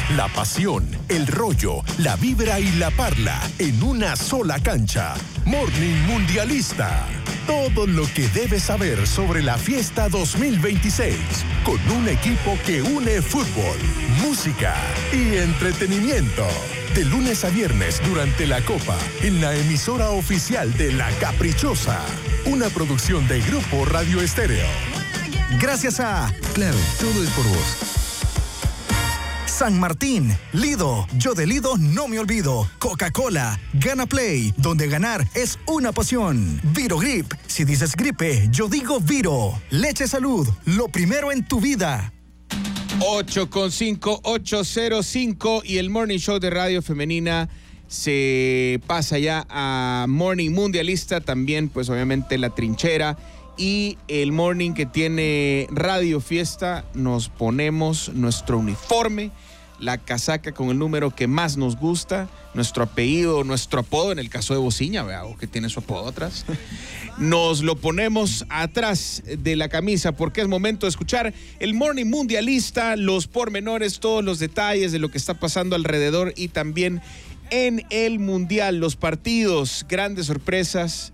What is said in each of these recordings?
la pasión, el rollo, la vibra y la parla en una sola cancha. Morning Mundialista. Todo lo que debes saber sobre la fiesta 2026, con un equipo que une fútbol, música y entretenimiento. De lunes a viernes durante la Copa, en la emisora oficial de La Caprichosa. Una producción de Grupo Radio Estéreo. Gracias a... Claro, todo es por vos. San Martín, Lido, yo de Lido no me olvido. Coca-Cola, Gana Play, donde ganar es una pasión. Viro Grip, si dices gripe, yo digo Viro. Leche Salud, lo primero en tu vida. 8:05, 8:05 y el Morning Show de Radio Femenina se pasa ya a Morning Mundialista, también pues obviamente La Trinchera y el Morning que tiene Radio Fiesta. Nos ponemos nuestro uniforme, la casaca con el número que más nos gusta, nuestro apellido, nuestro apodo, en el caso de Bociña, vea, que tiene su apodo atrás. Nos lo ponemos atrás de la camisa porque es momento de escuchar el Morning Mundialista, los pormenores, todos los detalles de lo que está pasando alrededor y también en el Mundial, los partidos, grandes sorpresas,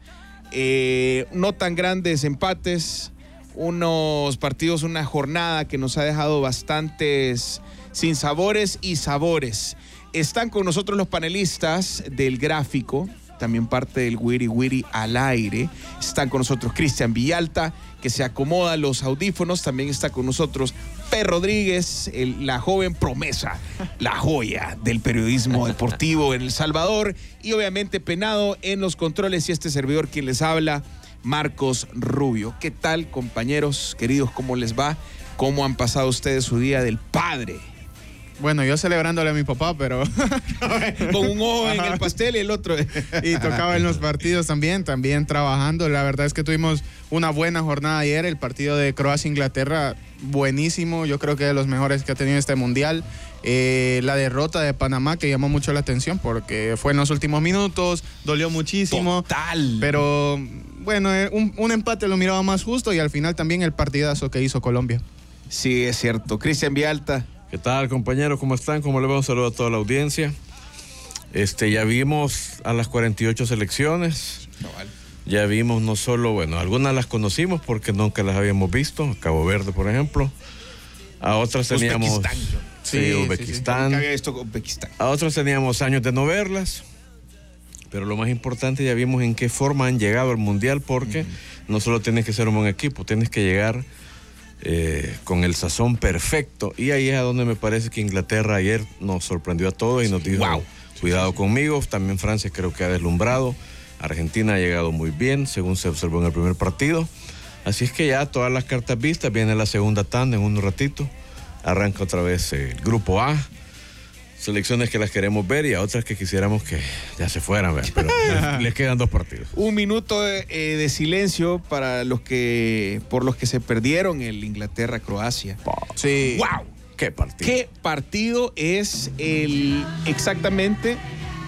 no tan grandes empates, unos partidos, una jornada que nos ha dejado bastantes sinsabores y sabores. Están con nosotros los panelistas del gráfico, también parte del Wiri Wiri al aire. Están con nosotros Cristian Villalta, que se acomoda los audífonos. También está con nosotros P. Rodríguez, la joven promesa, la joya del periodismo deportivo en El Salvador. Y obviamente Penado en los controles y este servidor quien les habla, Marcos Rubio. ¿Qué tal, compañeros queridos? ¿Cómo les va? ¿Cómo han pasado ustedes su día del padre? Bueno, yo celebrándole a mi papá, pero... Con un ojo en el pastel y el otro... Y tocaba en los partidos también trabajando. La verdad es que tuvimos una buena jornada ayer. El partido de Croacia-Inglaterra, buenísimo. Yo creo que de los mejores que ha tenido este Mundial. La derrota de Panamá, que llamó mucho la atención porque fue en los últimos minutos, dolió muchísimo. Total. Pero bueno, un empate lo miraba más justo y al final también el partidazo que hizo Colombia. Sí, es cierto. Cristian Villalta. ¿Qué tal, compañeros? ¿Cómo están? ¿Cómo les va? Un saludo a toda la audiencia. Ya vimos a las 48 selecciones. Ya vimos no solo, bueno, algunas las conocimos porque nunca las habíamos visto. Cabo Verde, por ejemplo. A otras teníamos... Uzbekistán. Nunca había visto Uzbekistán. A otras teníamos años de no verlas. Pero lo más importante, ya vimos en qué forma han llegado al Mundial porque no solo tienes que ser un buen equipo, tienes que llegar... con el sazón perfecto, y ahí es a donde me parece que Inglaterra ayer nos sorprendió a todos y nos dijo, wow, cuidado conmigo. También Francia creo que ha deslumbrado. Argentina ha llegado muy bien, según se observó en el primer partido. Así es que ya todas las cartas vistas, viene la segunda tanda en un ratito, arranca otra vez el grupo A, selecciones que las queremos ver y a otras que quisiéramos que ya se fueran, pero les quedan 2 partidos. Un minuto de silencio para por los que se perdieron el Inglaterra-Croacia. Sí. ¡Wow! ¡Qué partido! ¿Qué partido es exactamente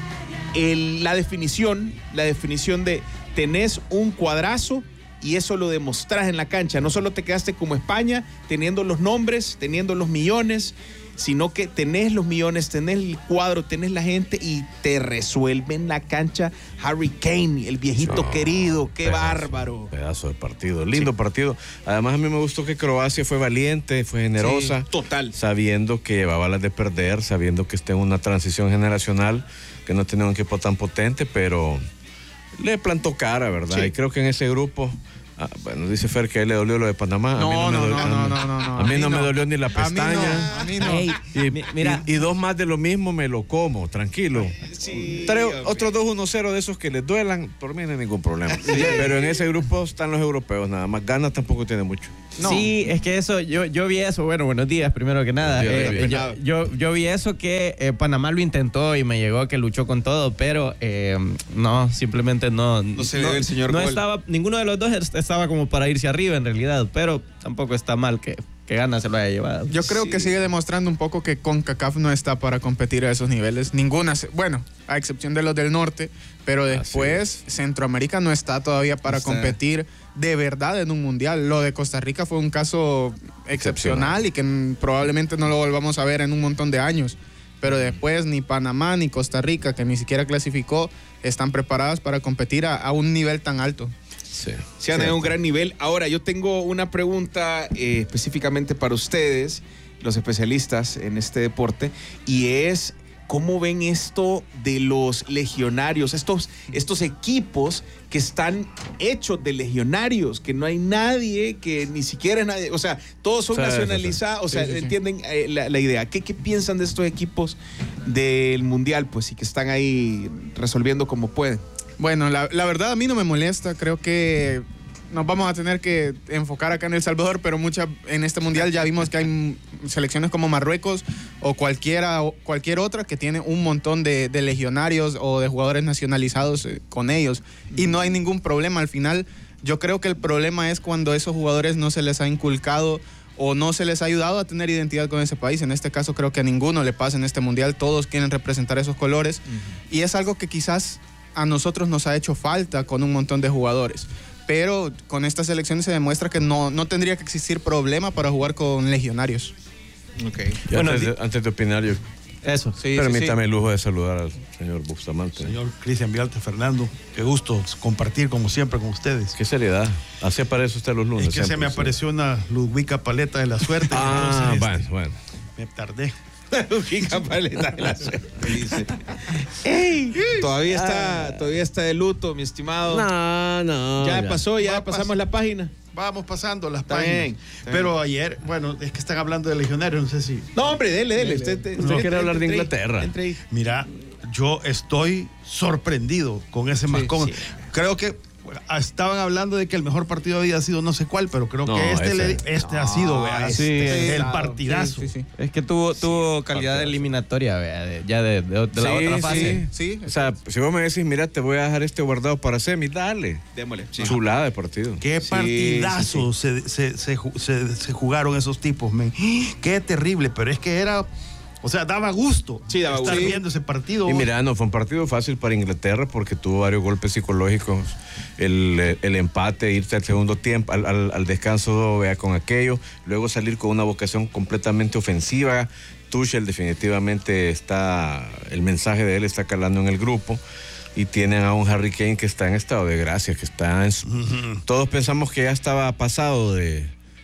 la definición de tenés un cuadrazo y eso lo demostrás en la cancha? No solo te quedaste como España teniendo los nombres, teniendo los millones, sino que tenés los millones, tenés el cuadro, tenés la gente y te resuelven la cancha. Harry Kane, el viejito querido, qué bárbaro. Pedazo de partido, lindo partido. Además a mí me gustó que Croacia fue valiente, fue generosa. Sí, total. Sabiendo que llevaba las de perder, sabiendo que está en una transición generacional, que no tenía un equipo tan potente, pero le plantó cara, ¿verdad? Sí. Y creo que en ese grupo... bueno, dice Fer que a él le dolió lo de Panamá. No. A mí no me dolió ni la pestaña. A mí no. Ey, mira. Y 2 más de lo mismo me lo como, tranquilo. Sí, otros 2-1-0 de esos que les duelan, por mí no hay ningún problema. Sí. Pero en ese grupo están los europeos nada más. Ghana tampoco tiene mucho. No. Sí, es que eso, yo vi eso. Bueno, buenos días primero que nada. Yo vi eso que Panamá lo intentó y me llegó que luchó con todo, pero no, simplemente no. No se le ve el señor No gol. estaba, ninguno de los dos estaba como para irse arriba en realidad, pero tampoco está mal que Ghana se lo haya llevado. Yo creo que sigue demostrando un poco que CONCACAF no está para competir a esos niveles. Ninguna, bueno, a excepción de los del norte, pero después Centroamérica no está todavía para competir de verdad en un mundial. Lo de Costa Rica fue un caso excepcional y que probablemente no lo volvamos a ver en un montón de años. pero después ni Panamá ni Costa Rica, que ni siquiera clasificó, están preparadas para competir a un nivel tan alto. Sí. Se han dado un gran nivel. Ahora, yo tengo una pregunta específicamente para ustedes, los especialistas en este deporte, y es: ¿cómo ven esto de los legionarios? Estos equipos que están hechos de legionarios, que no hay nadie, que ni siquiera nadie, o sea, todos son nacionalizados, o sea, ¿entienden la idea? ¿Qué piensan de estos equipos del Mundial, pues, y que están ahí resolviendo como pueden? Bueno, la verdad a mí no me molesta, creo que nos vamos a tener que enfocar acá en El Salvador, pero en este Mundial ya vimos que hay selecciones como Marruecos o cualquier otra que tiene un montón de legionarios o de jugadores nacionalizados con ellos, y no hay ningún problema. Al final, yo creo que el problema es cuando a esos jugadores no se les ha inculcado o no se les ha ayudado a tener identidad con ese país. En este caso creo que a ninguno le pasa en este Mundial, todos quieren representar esos colores, y es algo que quizás a nosotros nos ha hecho falta con un montón de jugadores. Pero con estas selecciones se demuestra que no tendría que existir problema para jugar con legionarios. Okay. Bueno, antes de opinar, permítame el lujo de saludar al señor Bustamante. Señor Cristian Vialta, Fernando, qué gusto compartir como siempre con ustedes. Qué seriedad. Así aparece usted los lunes. Es que se me apareció una Ludwika Paleta de la Suerte. Entonces, bueno. Me tardé. Ludwika Paleta de la Suerte. Dice. ¡Ey! Todavía está de luto, mi estimado. No. Ya pasó, ya pasamos la página. Vamos pasando las páginas. Pero ayer, bueno, es que están hablando de legionarios, no sé si... No, hombre, dele. Usted quiere hablar de Inglaterra. Mira, yo estoy sorprendido con ese mascón. Sí. Creo que estaban hablando de que el mejor partido había sido no sé cuál, pero creo que este ha sido, el partidazo. Sí. Es que tuvo calidad eliminatoria, vea, ya de la otra fase. Sí. O sea, si vos me decís, mira, te voy a dejar este guardado para semi, dale. Démosle. Sí. Chulada de partido. Qué partidazo se jugaron esos tipos, men. Qué terrible, pero es que era... O sea, daba gusto estar viendo ese partido. Y mira, no fue un partido fácil para Inglaterra porque tuvo varios golpes psicológicos. El empate, irse al segundo tiempo, al descanso, vea, con aquello. Luego salir con una vocación completamente ofensiva. Tuchel definitivamente el mensaje de él está calando en el grupo. Y tienen a un Harry Kane que está en estado de gracia, que está todos pensamos que ya estaba pasado de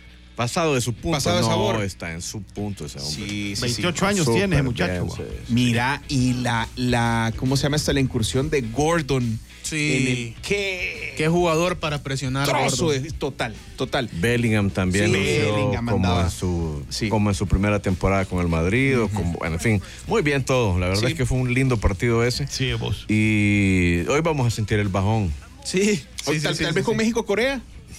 su punto. Pasado de sabor. No, está en su punto ese hombre. Sí, 28 años tiene ese muchacho. Mira, y la ¿cómo se llama esta? La incursión de Gordon. Sí. Qué jugador para presionar. Trozo, total. Bellingham también. Bellingham como en su primera temporada con el Madrid. En fin, muy bien todo. La verdad es que fue un lindo partido ese. Sí, vos. Y hoy vamos a sentir el bajón. Tal vez con México-Corea.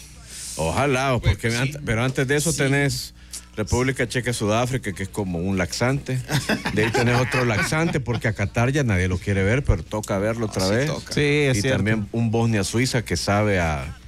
Ojalá, porque pero antes de eso tenés República Checa, Sudáfrica, que es como un laxante. De ahí tenés otro laxante, porque a Qatar ya nadie lo quiere ver, pero toca verlo otra vez. Sí, es y cierto. También un Bosnia-Suiza que sabe a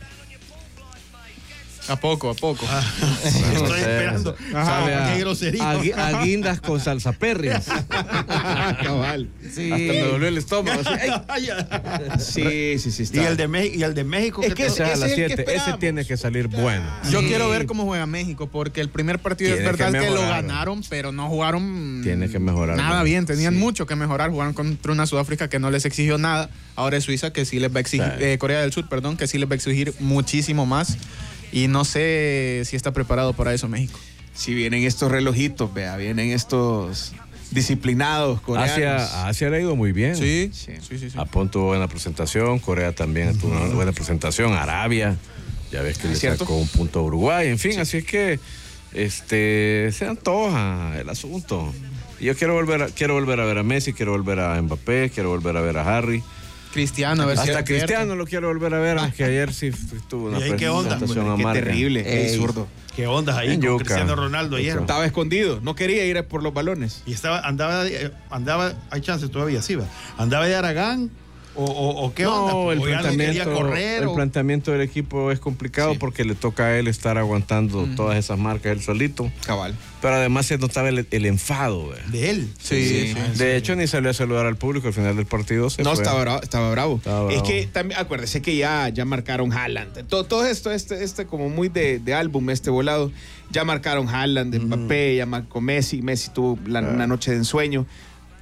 poco. Estoy esperando. Qué grosería. A guindas con salsa perris. Cabal. Sí. Hasta me dolió el estómago. Sí. Está. ¿Y el de México? Es que a las 7. Ese tiene que salir bueno. Yo quiero ver cómo juega México, porque el primer partido es verdad que lo ganaron, pero no jugaron. Tiene que mejorar. Nada bien, tenían mucho que mejorar. Jugaron contra una Sudáfrica que no les exigió nada. Ahora es Suiza, que sí les va a exigir. Corea del Sur, perdón, que sí les va a exigir muchísimo más. Y no sé si está preparado para eso México. Si vienen estos relojitos, vienen estos disciplinados coreanos. Asia le ha ido muy bien. Sí. Japón tuvo buena presentación, Corea también tuvo una buena presentación, Arabia, ya ves que le sacó un punto a Uruguay, en fin, así es que se antoja el asunto. Y yo quiero volver a ver a Messi, quiero volver a Mbappé, quiero volver a ver a Harry. Cristiano, a ver hasta Cristiano lo quiero volver a ver, aunque ayer sí tuvo una presentación amarga. Qué terrible, qué absurdo. ¿Qué ondas ahí con Cristiano Ronaldo ayer? Estaba escondido, no quería ir por los balones. Y andaba, hay chances todavía, sí va. ¿Andaba de Aragán o qué onda? No, el planteamiento del equipo es complicado porque le toca a él estar aguantando todas esas marcas él solito. Cabal. Pero además se notaba el enfado. ¿De él? Sí. De hecho, ni salió a saludar al público al final del partido. Estaba bravo. Es que también, acuérdese que ya marcaron Haaland. Todo esto, como muy de álbum, volado. Ya marcaron Haaland, Mbappé, ya marcó Messi. Messi tuvo una noche de ensueño.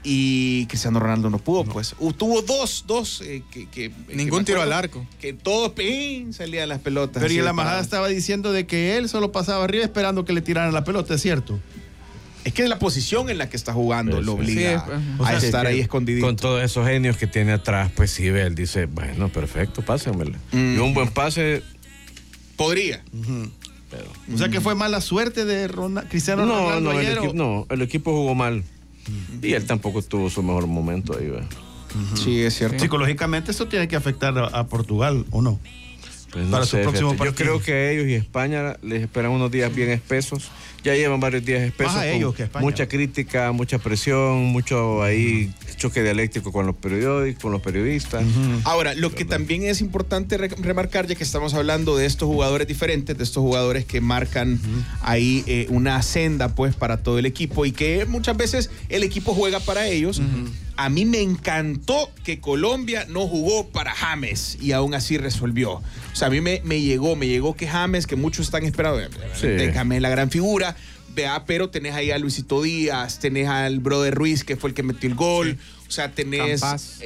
y Cristiano Ronaldo no pudo, pues. Tuvo dos ningún tiro al arco. Que todos salían las pelotas. Pero y la embajada estaba diciendo de que él solo pasaba arriba esperando que le tiraran la pelota, ¿es cierto? Es que la posición en la que está jugando lo obliga a estar ahí escondido. Con todos esos genios que tiene atrás, pues sí, él dice, bueno, perfecto, pásenmelo. Y un buen pase podría. Pero, o sea que fue mala suerte de Cristiano Ronaldo. El equipo jugó mal. Y él tampoco tuvo su mejor momento ahí, ¿verdad? Sí, es cierto. Psicológicamente eso tiene que afectar a Portugal, ¿o no? Pues no sé, yo creo que a ellos y a España les esperan unos días bien espesos. Ya llevan varios días espesos. Más a ellos que a España. Mucha crítica, mucha presión, mucho ahí choque dialéctico con los periódicos, con los periodistas. Ahora, lo que también es importante remarcar, ya que estamos hablando de estos jugadores diferentes, de estos jugadores que marcan ahí una senda pues para todo el equipo y que muchas veces el equipo juega para ellos. A mí me encantó que Colombia no jugó para James y aún así resolvió. O sea, a mí me llegó que James, que muchos están esperando, James es la gran figura, pero tenés ahí a Luisito Díaz, tenés al brother Ruiz, que fue el que metió el gol. O sea, tenés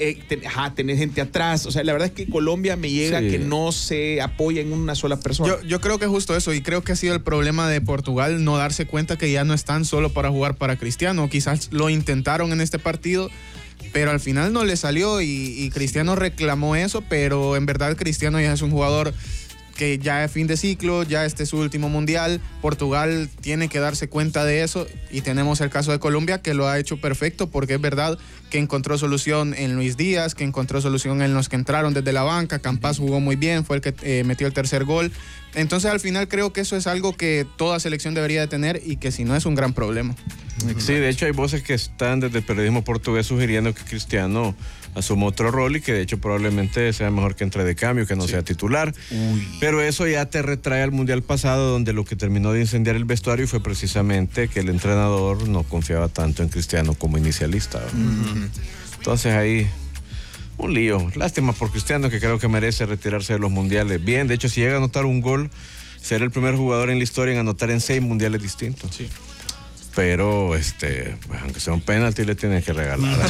gente atrás. O sea, la verdad es que Colombia me llega que no se apoya en una sola persona. Yo creo que es justo eso, y creo que ha sido el problema de Portugal, no darse cuenta que ya no están solo para jugar para Cristiano. Quizás lo intentaron en este partido, pero al final no le salió y Cristiano reclamó eso, pero en verdad Cristiano ya es un jugador que ya es fin de ciclo, ya este es su último mundial. Portugal tiene que darse cuenta de eso y tenemos el caso de Colombia, que lo ha hecho perfecto, porque es verdad que encontró solución en Luis Díaz, que encontró solución en los que entraron desde la banca. Campas jugó muy bien, fue el que metió el tercer gol. Entonces al final creo que eso es algo que toda selección debería de tener y que si no es un gran problema. Sí, de hecho hay voces que están desde el periodismo portugués sugiriendo que Cristiano asuma otro rol y que de hecho probablemente sea mejor que entre de cambio, que no sea titular. Pero eso ya te retrae al mundial pasado, donde lo que terminó de incendiar el vestuario fue precisamente que el entrenador no confiaba tanto en Cristiano como inicialista. Entonces ahí un lío. Lástima por Cristiano, que creo que merece retirarse de los mundiales. Bien, de hecho, si llega a anotar un gol, será el primer jugador en la historia en anotar en 6 mundiales distintos. Sí. Pero, pues, aunque sea un penalti, le tienen que regalar.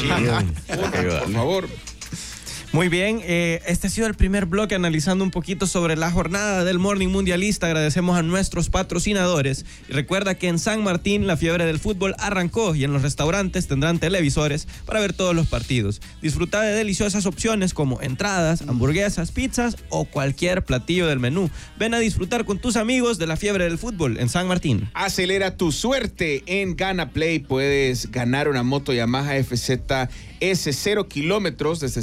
Por favor. Muy bien, este ha sido el primer bloque analizando un poquito sobre la jornada del Morning Mundialista. Agradecemos a nuestros patrocinadores. Y recuerda que en San Martín la fiebre del fútbol arrancó y en los restaurantes tendrán televisores para ver todos los partidos. Disfruta de deliciosas opciones como entradas, hamburguesas, pizzas o cualquier platillo del menú. Ven a disfrutar con tus amigos de la fiebre del fútbol en San Martín. Acelera tu suerte en Gana Play. Puedes ganar una moto Yamaha FZ S0 kilómetros desde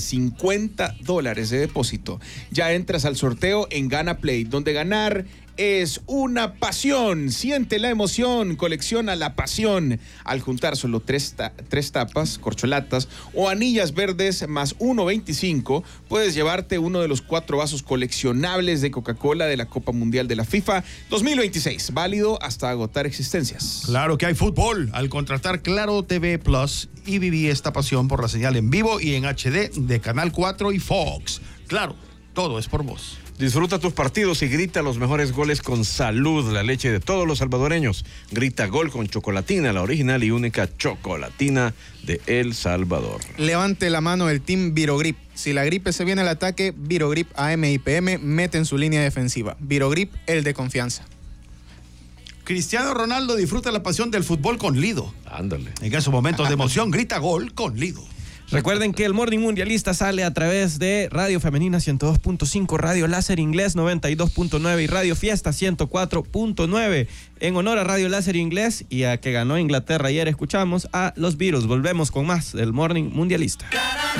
$50 de depósito. Ya entras al sorteo en Gana Play, donde ganar es una pasión. Siente la emoción, colecciona la pasión. Al juntar solo tres tapas, corcholatas o anillas verdes más 1.25, puedes llevarte uno de los 4 vasos coleccionables de Coca-Cola de la Copa Mundial de la FIFA 2026, válido hasta agotar existencias. Claro que hay fútbol. Al contratar Claro TV Plus y viví esta pasión por la señal en vivo y en HD de Canal 4 y Fox. Claro, todo es por vos. Disfruta tus partidos y grita los mejores goles con Salud, la leche de todos los salvadoreños. Grita gol con Chocolatina, la original y única Chocolatina de El Salvador. Levante la mano el Team Virogrip. Si la gripe se viene al ataque, Virogrip AM y PM mete en su línea defensiva. Virogrip, el de confianza. Cristiano Ronaldo disfruta la pasión del fútbol con Lido. Ándale. En esos momentos de emoción, grita gol con Lido. Recuerden que el Morning Mundialista sale a través de Radio Femenina 102.5, Radio Láser Inglés 92.9 y Radio Fiesta 104.9. En honor a Radio Láser Inglés y a que ganó Inglaterra ayer, escuchamos a los Beatles. Volvemos con más del Morning Mundialista.